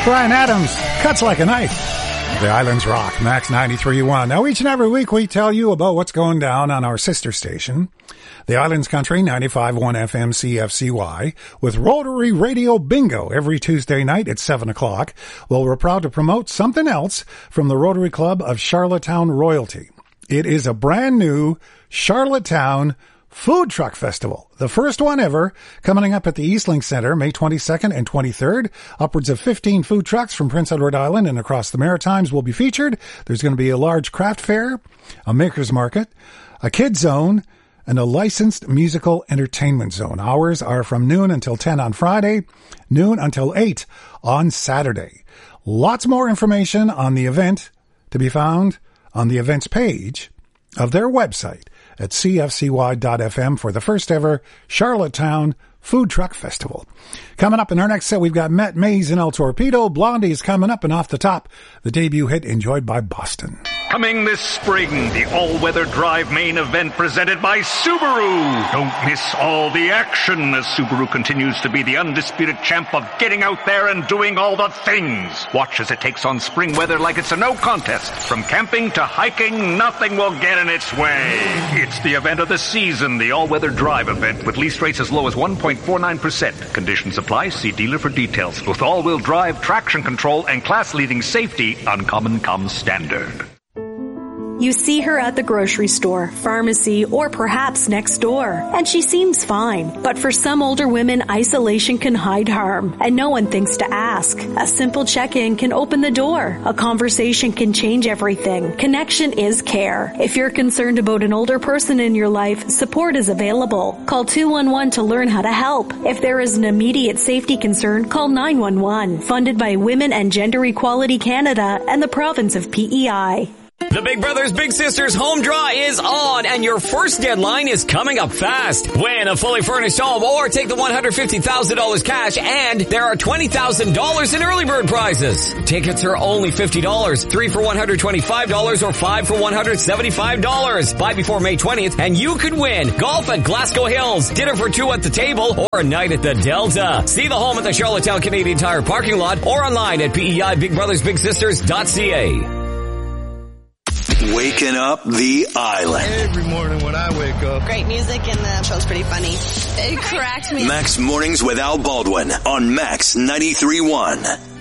Bryan Adams, Cuts Like a Knife. The Islands Rock, Max 93.1. Now, each and every week we tell you about what's going down on our sister station, the Islands Country 95.1 FM CFCY, with Rotary Radio Bingo every Tuesday night at 7 o'clock. Well, we're proud to promote something else from the Rotary Club of Charlottetown Royalty. It is a brand new Charlottetown Food Truck Festival, the first one ever, coming up at the Eastlink Center May 22nd and 23rd. Upwards of 15 food trucks from Prince Edward Island and across the Maritimes will be featured. There's going to be a large craft fair, a maker's market, a kids zone, and a licensed musical entertainment zone. Hours are from noon until 10 on Friday, noon until 8 on Saturday. Lots more information on the event to be found on the events page of their website at cfcy.fm for the first ever Charlottetown Food Truck Festival. Coming up in our next set, we've got Matt Mays and El Torpedo. Blondie's coming up, and off the top, the debut hit enjoyed by Boston. Coming this spring, the all-weather drive main event presented by Subaru. Don't miss all the action as Subaru continues to be the undisputed champ of getting out there and doing all the things. Watch as it takes on spring weather like it's a no contest. From camping to hiking, nothing will get in its way. It's the event of the season, the all-weather drive event with lease rates as low as 1.49%. Conditions apply. See dealer for details. With all-wheel drive, traction control, and class-leading safety, Uncommon comes standard. You see her at the grocery store, pharmacy, or perhaps next door, and she seems fine. But for some older women, isolation can hide harm, and no one thinks to ask. A simple check-in can open the door. A conversation can change everything. Connection is care. If you're concerned about an older person in your life, support is available. Call 211 to learn how to help. If there is an immediate safety concern, call 911. Funded by Women and Gender Equality Canada and the province of PEI. The Big Brothers Big Sisters home draw is on, and your first deadline is coming up fast. Win a fully furnished home or take the $150,000 cash, and there are $20,000 in early bird prizes. Tickets are only $50, 3 for $125 or 5 for $175. Buy before May 20th and you could win golf at Glasgow Hills, dinner for two at the table, or a night at the Delta. See the home at the Charlottetown Canadian Tire parking lot or online at PEIBigBrothersBigSisters.ca. Waking up the island. Every morning when I wake up. Great music and the show's pretty funny. It cracked me. Max Mornings with Al Baldwin on Max 93.1.